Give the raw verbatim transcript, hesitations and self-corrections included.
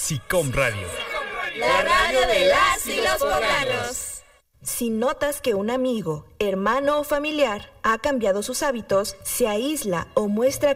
SICOM Radio. La radio de las y los poblanos. Si notas que un amigo, hermano o familiar ha cambiado sus hábitos, se aísla o muestra